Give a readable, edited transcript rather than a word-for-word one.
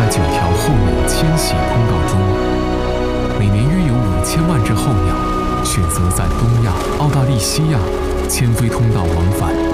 条候鸟迁徙通道中，每年约有5000万只候鸟选择在东亚、澳大利西亚迁飞通道往返。